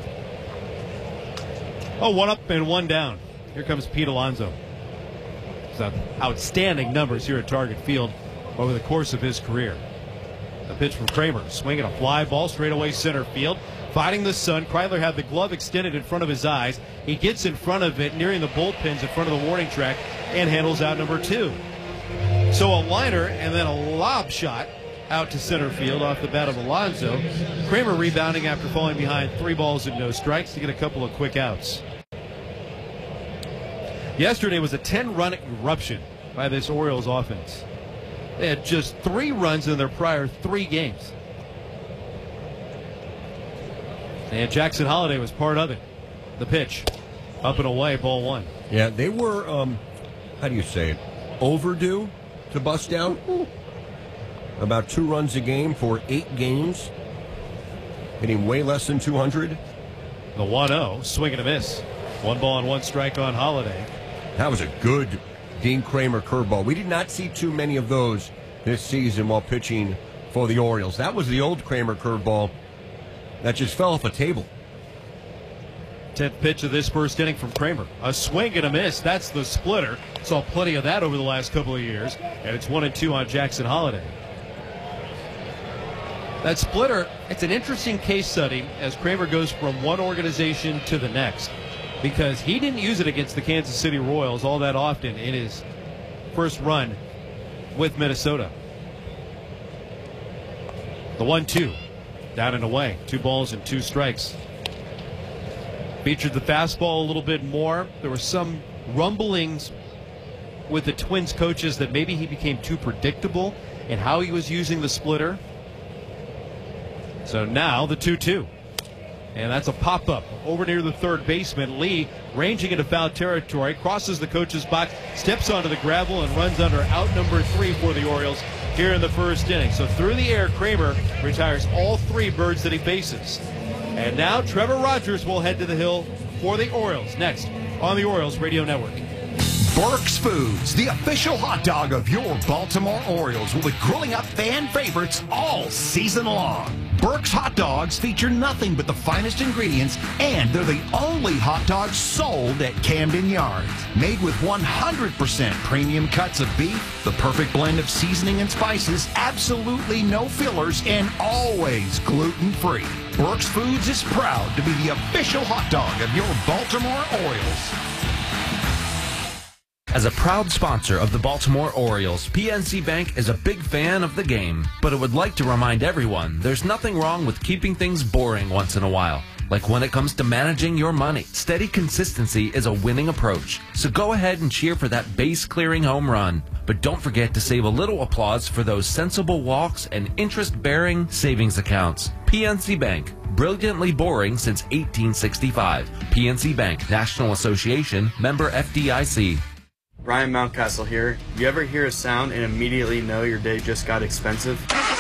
Oh, one up and one down. Here comes Pete Alonso. Some outstanding numbers here at Target Field over the course of his career. A pitch from Kramer, swinging a fly ball straight away center field. Fighting the sun. Kreidler had the glove extended in front of his eyes. He gets in front of it, nearing the bullpens in front of the warning track, and handles out number two. So a liner and then a lob shot out to center field off the bat of Alonso. Kramer rebounding after falling behind three balls and no strikes to get a couple of quick outs. Yesterday was a ten-run eruption by this Orioles offense. They had just three runs in their prior three games. And Jackson Holliday was part of it. The pitch, up and away, ball one. Yeah, they were, um, how do you say it, overdue to bust down. About two runs a game for eight games. Hitting way less than two hundred. The one oh, swing and a miss. One ball and one strike on Holliday. That was a good Dean Kramer curveball. We did not see too many of those this season while pitching for the Orioles. That was the old Kramer curveball that just fell off a table. Tenth pitch of this first inning from Kramer. A swing and a miss. That's the splitter. Saw plenty of that over the last couple of years. And it's one and two on Jackson Holliday. That splitter, it's an interesting case study as Kramer goes from one organization to the next, because he didn't use it against the Kansas City Royals all that often in his first run with Minnesota. The one two, down and away. Two balls and two strikes. Featured the fastball a little bit more. There were some rumblings with the Twins coaches that maybe he became too predictable in how he was using the splitter. So now the two two. And that's a pop-up over near the third baseman. Lee ranging into foul territory, crosses the coach's box, steps onto the gravel, and runs under out number three for the Orioles here in the first inning. So through the air, Kramer retires all three birds that he faces. And now Trevor Rogers will head to the hill for the Orioles next on the Orioles Radio Network. Burke's Foods, the official hot dog of your Baltimore Orioles, will be grilling up fan favorites all season long. Burke's hot dogs feature nothing but the finest ingredients, and they're the only hot dogs sold at Camden Yards. Made with one hundred percent premium cuts of beef, the perfect blend of seasoning and spices, absolutely no fillers, and always gluten-free. Burke's Foods is proud to be the official hot dog of your Baltimore Orioles. As a proud sponsor of the Baltimore Orioles, P N C Bank is a big fan of the game, but it would like to remind everyone there's nothing wrong with keeping things boring once in a while. Like when it comes to managing your money, steady consistency is a winning approach. So go ahead and cheer for that base-clearing home run. But don't forget to save a little applause for those sensible walks and interest-bearing savings accounts. P N C Bank, brilliantly boring since eighteen sixty-five. P N C Bank, National Association, member F D I C. Ryan Mountcastle here. You ever hear a sound and immediately know your day just got expensive?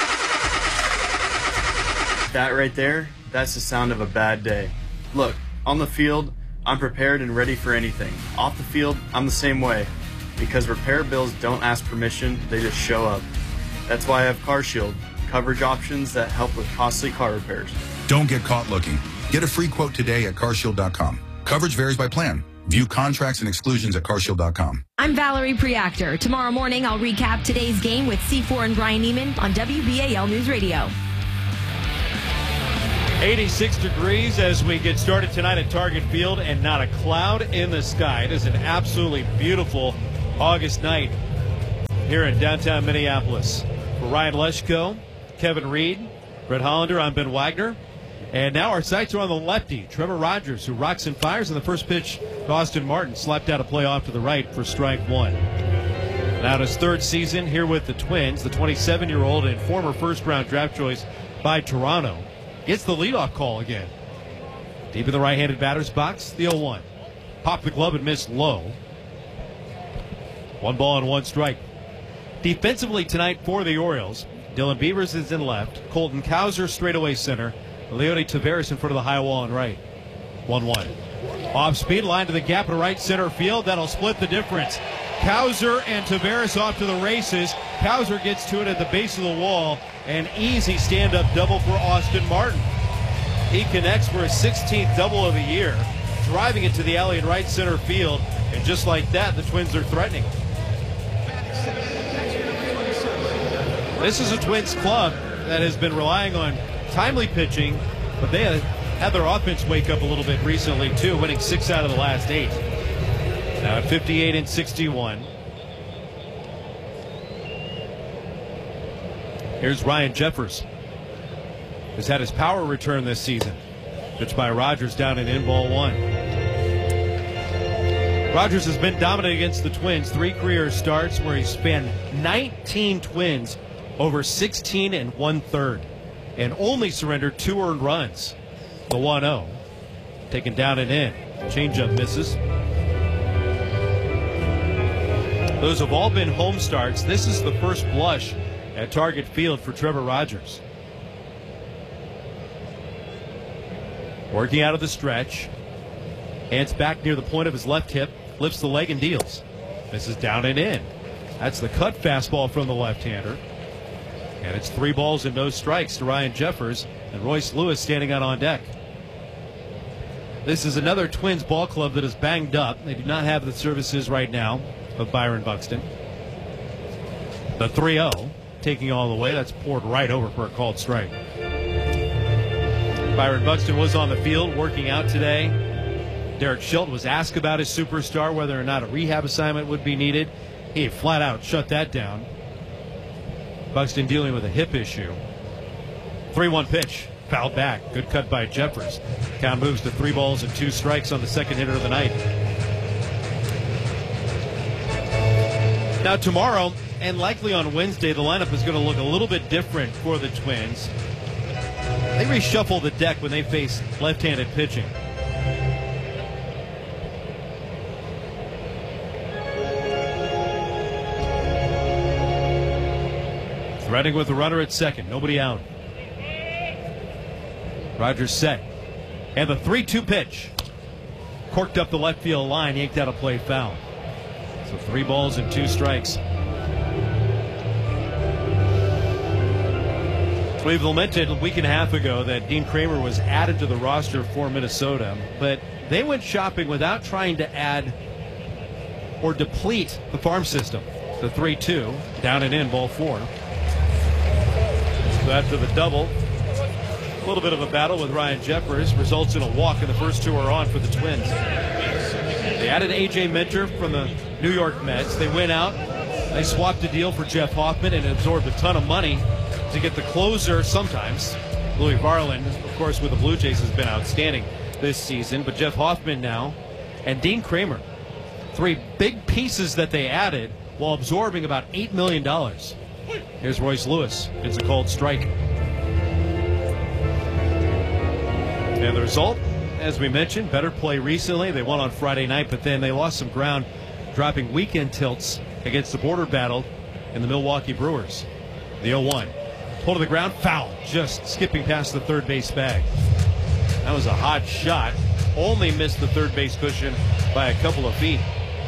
That right there, that's the sound of a bad day. Look, on the field, I'm prepared and ready for anything. Off the field, I'm the same way. Because repair bills don't ask permission, they just show up. That's why I have CarShield, coverage options that help with costly car repairs. Don't get caught looking. Get a free quote today at car shield dot com. Coverage varies by plan. View contracts and exclusions at car shield dot com. I'm Valerie Preactor. Tomorrow morning, I'll recap today's game with C four and Brian Neiman on W B A L News Radio. eighty-six degrees as we get started tonight at Target Field, and not a cloud in the sky. It is an absolutely beautiful August night here in downtown Minneapolis. For Ryan Leschko, Kevin Reed, Brett Hollander, I'm Ben Wagner. And now our sights are on the lefty, Trevor Rogers, who rocks and fires in the first pitch to Austin Martin. Slapped out a play off to the right for strike one. Now in his third season here with the Twins, the twenty-seven-year-old and former first-round draft choice by Toronto gets the leadoff call again. Deep in the right-handed batter's box, the oh one. Popped the glove and missed low. One ball and one strike. Defensively tonight for the Orioles, Dylan Beavers is in left, Colton Cowser straightaway center, Leody Taveras in front of the high wall and right. one one. Off speed, line to the gap in right center field. That'll split the difference. Cowser and Taveras off to the races. Cowser gets to it at the base of the wall. An easy stand-up double for Austin Martin. He connects for his sixteenth double of the year, driving it to the alley in right center field. And just like that, the Twins are threatening. This is a Twins club that has been relying on timely pitching, but they have had their offense wake up a little bit recently too, winning six out of the last eight. Now at fifty-eight and sixty-one. Here's Ryan Jeffers, who's had his power return this season. Pitched by Rogers down in in ball one. Rogers has been dominant against the Twins. Three career starts where he's spanned nineteen Twins over sixteen and one-third, and only surrendered two earned runs. The one oh. Taken down and in. Changeup misses. Those have all been home starts. This is the first blush at Target Field for Trevor Rogers. Working out of the stretch. Hands back near the point of his left hip. Lifts the leg and deals. Misses down and in. That's the cut fastball from the left-hander. And it's three balls and no strikes to Ryan Jeffers, and Royce Lewis standing out on deck. This is another Twins ball club that is banged up. They do not have the services right now of Byron Buxton. The three oh taking all the way. That's poured right over for a called strike. Byron Buxton was on the field working out today. Derek Shelton was asked about his superstar, whether or not a rehab assignment would be needed. He flat out shut that down. Buxton dealing with a hip issue. three one pitch. Fouled back. Good cut by Jeffers. Count moves to three balls and two strikes on the second hitter of the night. Now tomorrow, and likely on Wednesday, the lineup is going to look a little bit different for the Twins. They reshuffle the deck when they face left-handed pitching. Threading with the runner at second. Nobody out. Rogers set. And the three two pitch. Corked up the left field line. Yanked out a play foul. So three balls and two strikes. We've lamented a week and a half ago that Dean Kramer was added to the roster for Minnesota, but they went shopping without trying to add or deplete the farm system. The three two, down and in, ball four. So after the double, a little bit of a battle with Ryan Jeffers results in a walk, and the first two are on for the Twins. They added A J Minter from the New York Mets. They went out, they swapped a deal for Jeff Hoffman and absorbed a ton of money to get the closer sometimes. Louis Varland, of course, with the Blue Jays has been outstanding this season, but Jeff Hoffman now and Dean Kramer. Three big pieces that they added while absorbing about eight million dollars. Here's Royce Lewis. It's a called strike. And the result, as we mentioned, better play recently. They won on Friday night, but then they lost some ground dropping weekend tilts against the border battle in the Milwaukee Brewers. The oh one. Pull to the ground, foul, just skipping past the third base bag. That was a hot shot. Only missed the third base cushion by a couple of feet.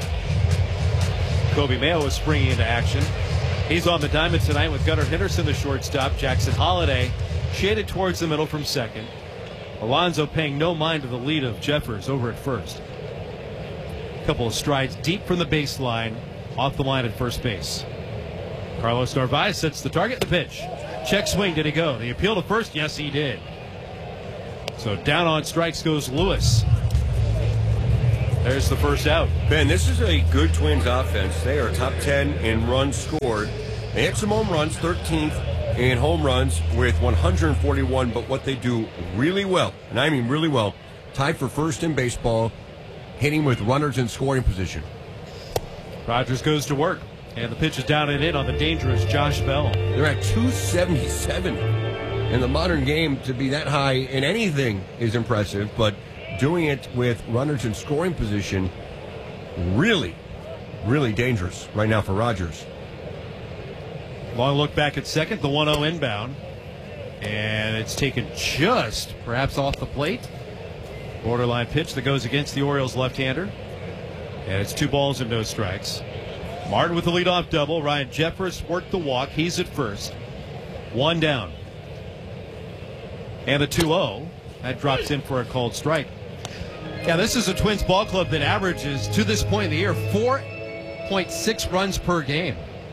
Kobe Mayo is springing into action. He's on the diamond tonight with Gunnar Henderson, the shortstop. Jackson Holiday shaded towards the middle from second. Alonso paying no mind to the lead of Jeffers over at first. A couple of strides deep from the baseline, off the line at first base. Carlos Narvaez sets the target, the pitch. Check swing, did he go? The appeal to first, yes he did. So down on strikes goes Lewis. There's the first out. Ben, this is a good Twins offense. They are top ten in runs scored. They had some home runs, thirteenth in home runs with one hundred forty-one, but what they do really well, and I mean really well, tied for first in baseball, hitting with runners in scoring position. Rogers goes to work, and the pitch is down and in on the dangerous Josh Bell. They're at two seventy-seven. In the modern game, to be that high in anything is impressive, but doing it with runners in scoring position, really, really dangerous right now for Rogers. Long look back at second, the one oh inbound. And it's taken just perhaps off the plate. Borderline pitch that goes against the Orioles left-hander. And it's two balls and no strikes. Martin with the leadoff double. Ryan Jeffers worked the walk. He's at first. One down. And the two oh. That drops in for a called strike. Yeah, this is a Twins ball club that averages, to this point in the year, four point six runs per game.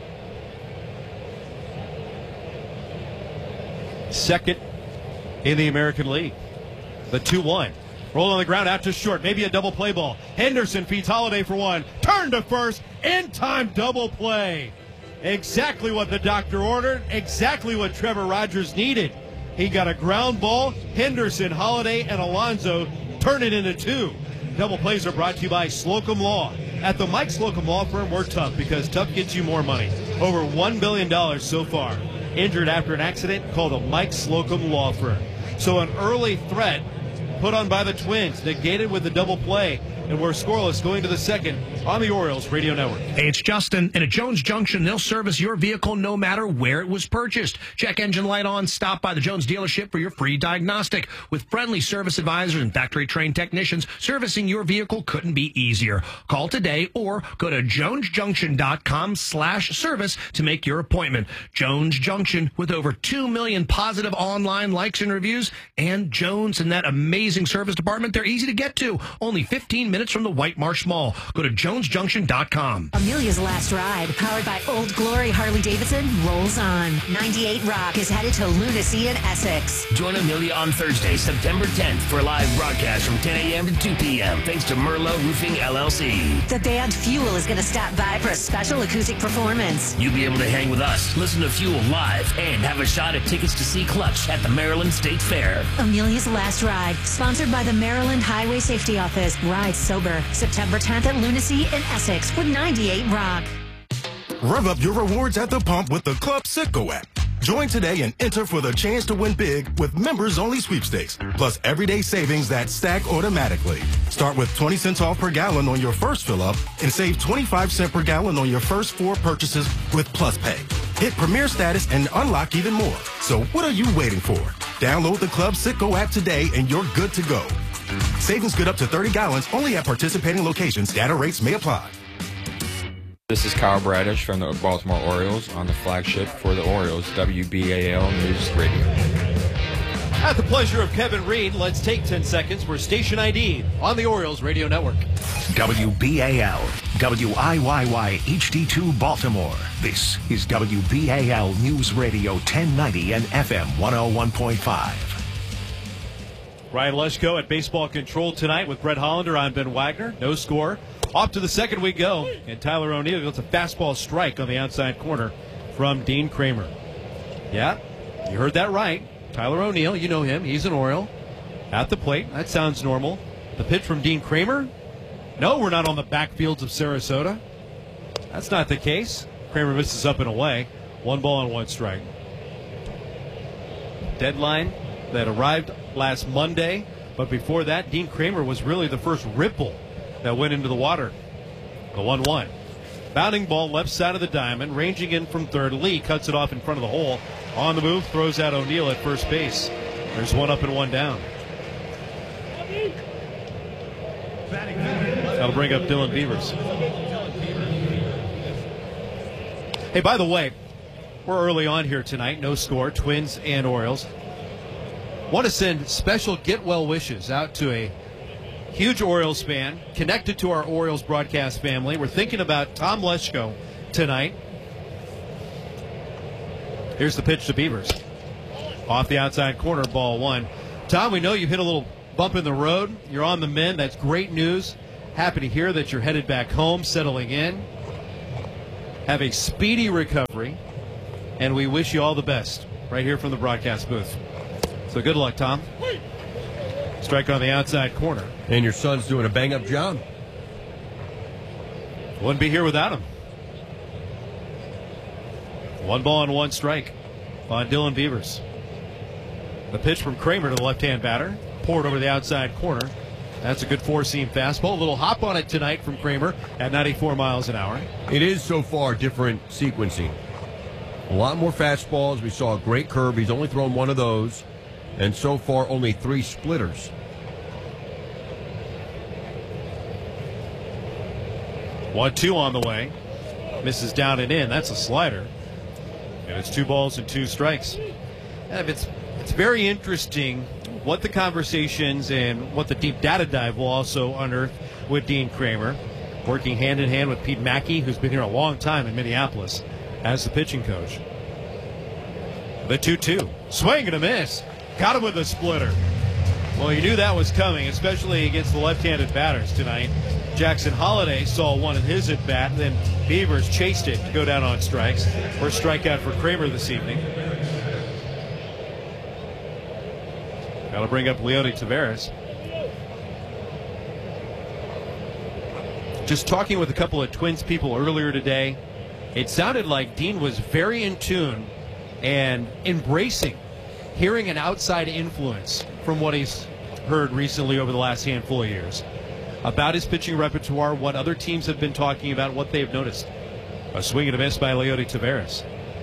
Second in the American League. The two one. Roll on the ground out to short. Maybe a double play ball. Henderson feeds Holiday for one. Turn to first. In time double play. Exactly what the doctor ordered. Exactly what Trevor Rogers needed. He got a ground ball. Henderson, Holiday, and Alonso turn it into two. Double plays are brought to you by Slocum Law. At the Mike Slocum Law Firm, we're tough because tough gets you more money. Over one billion dollars so far. Injured after an accident, called a Mike Slocum Law Firm. So an early threat put on by the Twins, negated with the double play, and we're scoreless going to the second on the Orioles Radio Network. Hey, it's Justin, and at Jones Junction, they'll service your vehicle no matter where it was purchased. Check engine light on, stop by the Jones dealership for your free diagnostic. With friendly service advisors and factory-trained technicians, servicing your vehicle couldn't be easier. Call today or go to jonesjunction.com slash service to make your appointment. Jones Junction, with over two million positive online likes and reviews, and Jones and that amazing service department, they're easy to get to. Only fifteen minutes from the White Marsh Mall. Go to jones junction dot com. Amelia's Last Ride, powered by Old Glory Harley-Davidson, rolls on. ninety-eight Rock is headed to Lunacy in Essex. Join Amelia on Thursday, September tenth for a live broadcast from ten a.m. to two p.m. thanks to Merlot Roofing, L L C. The band Fuel is going to stop by for a special acoustic performance. You'll be able to hang with us, listen to Fuel live, and have a shot at tickets to see Clutch at the Maryland State Fair. Amelia's Last Ride, sponsored by the Maryland Highway Safety Office. Ride sober. September tenth at Lunacy in Essex with ninety-eight Rock. Rev up your rewards at the pump with the Club Citgo app. Join today and enter for the chance to win big with members-only sweepstakes, plus everyday savings that stack automatically. Start with twenty cents off per gallon on your first fill-up and save twenty-five cents per gallon on your first four purchases with Plus Pay. Hit Premier status and unlock even more. So what are you waiting for? Download the Club Citgo app today and you're good to go. Savings good up to thirty gallons only at participating locations. Data rates may apply. This is Kyle Bradish from the Baltimore Orioles on the flagship for the Orioles, W B A L News Radio. At the pleasure of Kevin Reed, let's take ten seconds for Station I D on the Orioles Radio Network. W B A L, W I Y Y H D two Baltimore. This is W B A L News Radio ten ninety and F M one oh one point five. Ryan Leschko at baseball control tonight with Brett Hollander. I'm Ben Wagner. No score. Off to the second we go, and Tyler O'Neill gets a fastball strike on the outside corner from Dean Kramer. Yeah, you heard that right. Tyler O'Neill, you know him. He's an Oriole. At the plate. That sounds normal. The pitch from Dean Kramer? No, we're not on the backfields of Sarasota. That's not the case. Kramer misses up and away. One ball and one strike. Deadline that arrived last Monday, but before that, Dean Kramer was really the first ripple that went into the water The one one. Bounding ball left side of the diamond, ranging in from third. Lee cuts it off in front of the hole. On the move, throws out O'Neill at first base. There's one up and one down. That'll bring up Dylan Beavers. Hey, by the way, we're early on here tonight. No score, Twins and Orioles. Want to send special get well wishes out to a huge Orioles fan connected to our Orioles broadcast family. We're thinking about Tom Leschko tonight. Here's the pitch to Beavers. Off the outside corner, ball one. Tom, we know you hit a little bump in the road. You're on the mend. That's great news. Happy to hear that you're headed back home, settling in. Have a speedy recovery, and we wish you all the best right here from the broadcast booth. So good luck, Tom. Strike on the outside corner. And your son's doing a bang-up job. Wouldn't be here without him. One ball and one strike on Dylan Beavers. The pitch from Kramer to the left-hand batter. Poured over the outside corner. That's a good four-seam fastball. A little hop on it tonight from Kramer at ninety-four miles an hour. It is so far different sequencing. A lot more fastballs. We saw a great curve. He's only thrown one of those. And so far, only three splitters. one two on the way. Misses down and in. That's a slider. And it's two balls and two strikes. And it's, it's very interesting what the conversations and what the deep data dive will also unearth with Dean Kramer, working hand in hand with Pete Mackey, who's been here a long time in Minneapolis as the pitching coach. The two two. Swing and a miss. Got him with a splitter. Well, you knew that was coming, especially against the left-handed batters tonight. Jackson Holiday saw one in his at-bat, and then Beavers chased it to go down on strikes. First strikeout for Kramer this evening. That'll bring up Leody Taveras. Just talking with a couple of Twins people earlier today, it sounded like Dean was very in tune and embracing hearing an outside influence from what he's heard recently over the last handful of years about his pitching repertoire, what other teams have been talking about, what they've noticed. A swing and a miss by Leody Taveras.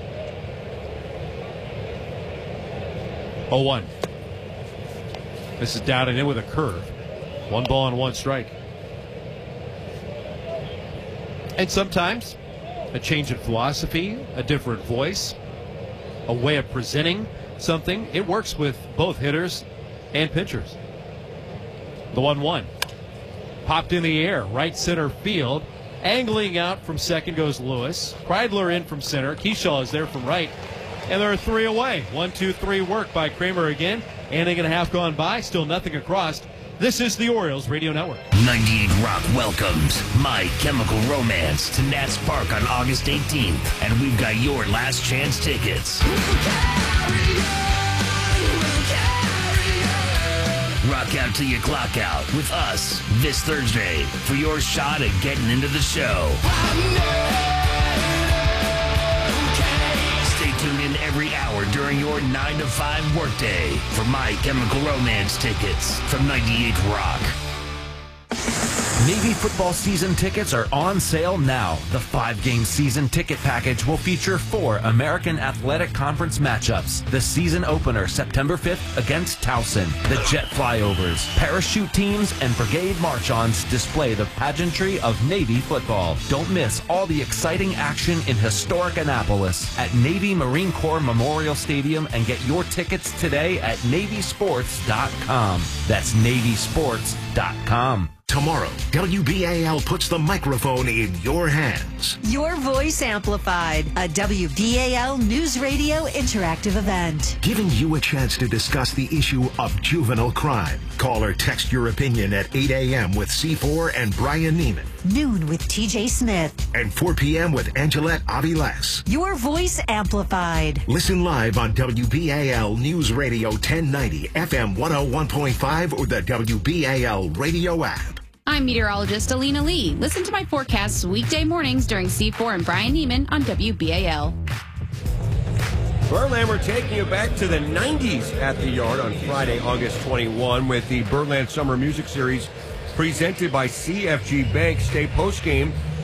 oh one. This is down and in with a curve. One ball and one strike. And sometimes a change in philosophy, a different voice, a way of presenting something, it works with both hitters and pitchers. The one one. Popped in the air, right center field. Angling out from second goes Lewis. Kreidler in from center. Keyshaw is there from right. And there are three away. One, two, three work by Kramer again. Inning and a half gone by. Still nothing across. This is the Orioles Radio Network. ninety-eight Rock welcomes My Chemical Romance to Nats Park on August eighteenth. And we've got your last chance tickets. Rock out till you clock out with us this Thursday for your shot at getting into the show. Stay tuned in every hour during your nine to five workday for My Chemical Romance tickets from ninety-eight Rock. Navy football season tickets are on sale now. The five-game season ticket package will feature four American Athletic Conference matchups. The season opener, September fifth, against Towson. The jet flyovers, parachute teams, and brigade march-ons display the pageantry of Navy football. Don't miss all the exciting action in historic Annapolis at Navy Marine Corps Memorial Stadium and get your tickets today at Navy Sports dot com. That's Navy Sports dot com. Tomorrow, W B A L puts the microphone in your hands. Your Voice Amplified, a W B A L News Radio interactive event. Giving you a chance to discuss the issue of juvenile crime. Call or text your opinion at eight a.m. with C four and Brian Neiman. Noon with T J Smith. And four p.m. with Angelette Aviles. Your Voice Amplified. Listen live on W B A L News Radio ten ninety, F M one oh one point five, or the W B A L radio app. I'm meteorologist Alina Lee. Listen to my forecasts weekday mornings during C four and Brian Neiman on W B A L. Berlin, we're taking you back to the nineties at the Yard on Friday, August twenty-first, with the Birdland Summer Music Series presented by C F G Bank. Stay postgame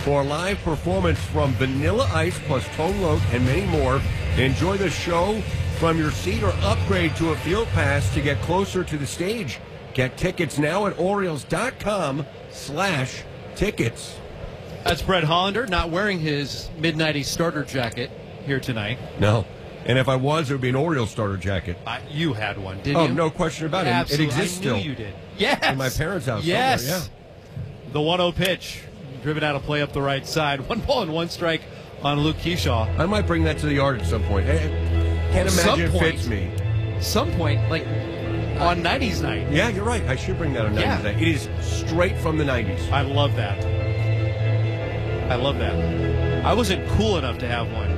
for a live performance from Vanilla Ice plus Tone Loc and many more. Enjoy the show from your seat or upgrade to a field pass to get closer to the stage. Get tickets now at Orioles.com slash tickets. That's Brett Hollander, not wearing his mid nineties starter jacket here tonight. No. And if I was, it would be an Orioles starter jacket. Uh, you had one, didn't oh, you? Oh, no question about it. Absolutely. It exists I knew still. you did. Yes. In my parents' house yes. somewhere, yeah. The one oh pitch, driven out of play up the right side. One ball and one strike on Luke Keyshaw. I might bring that to the yard at some point. I can't Some imagine point. it fits me. Some point, like on nineties night. Yeah, you're right. I should bring that on nineties Yeah. night. It is straight from the nineties. I love that. I love that. I wasn't cool enough to have one.